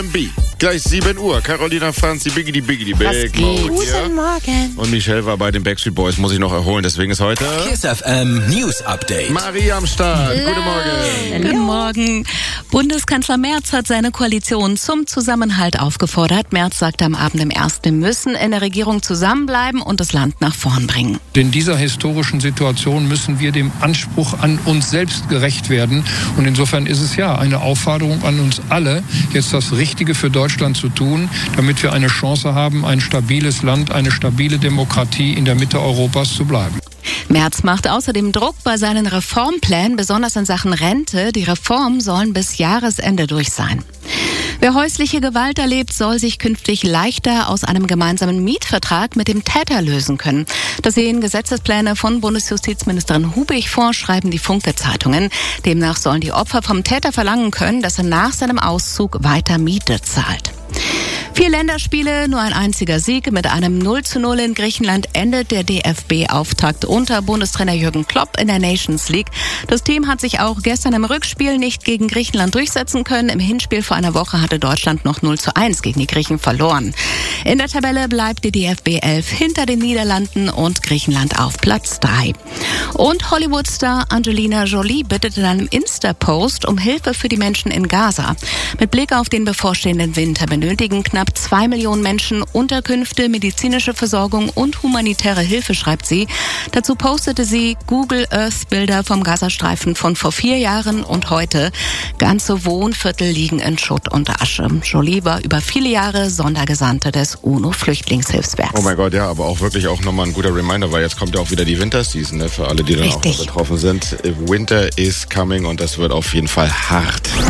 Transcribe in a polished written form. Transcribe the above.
Gleich 7 Uhr. Carolina Franz, die Biggity Big. Guten Morgen. Und Michelle war bei den Backstreet Boys, muss ich noch erholen. Deswegen ist heute KISS FM News Update. Marie am Start. Guten Morgen. Guten Morgen. Bundeskanzler Merz hat seine Koalition zum Zusammenhalt aufgefordert. Merz sagte am Abend im Ersten, wir müssen in der Regierung zusammenbleiben und das Land nach vorn bringen. In dieser historischen Situation müssen wir dem Anspruch an uns selbst gerecht werden. Und insofern ist es ja eine Aufforderung an uns alle, jetzt das Richtige für Deutschland zu tun, damit wir eine Chance haben, ein stabiles Land, eine stabile Demokratie in der Mitte Europas zu bleiben. Merz macht außerdem Druck bei seinen Reformplänen, besonders in Sachen Rente. Die Reformen sollen bis Jahresende durch sein. Wer häusliche Gewalt erlebt, soll sich künftig leichter aus einem gemeinsamen Mietvertrag mit dem Täter lösen können. Das sehen Gesetzespläne von Bundesjustizministerin Hubig vor, schreiben die Funke-Zeitungen. Demnach sollen die Opfer vom Täter verlangen können, dass er nach seinem Auszug weiter Miete zahlt. 4 Länderspiele, nur ein einziger Sieg. Mit einem 0:0 in Griechenland endet der DFB-Auftakt unter Bundestrainer Jürgen Klopp in der Nations League. Das Team hat sich auch gestern im Rückspiel nicht gegen Griechenland durchsetzen können. Im Hinspiel vor einer Woche hatte Deutschland noch 0:1 gegen die Griechen verloren. In der Tabelle bleibt die DFB 11 hinter den Niederlanden und Griechenland auf Platz 3. Und Hollywood-Star Angelina Jolie bittet in einem Insta-Post um Hilfe für die Menschen in Gaza. Mit Blick auf den bevorstehenden Winter benötigen knapp 2 Millionen Menschen Unterkünfte, medizinische Versorgung und humanitäre Hilfe, schreibt sie. Dazu postete sie Google Earth Bilder vom Gazastreifen von vor 4 Jahren und heute. Ganze Wohnviertel liegen in Schutt und Asche. Jolie war über viele Jahre Sondergesandte des UNO-Flüchtlingshilfswerks. Oh mein Gott, ja, aber auch wirklich auch nochmal ein guter Reminder, weil jetzt kommt ja auch wieder die Winterseason, ne, für alle, die dann auch noch betroffen sind. Winter is coming und das wird auf jeden Fall hart.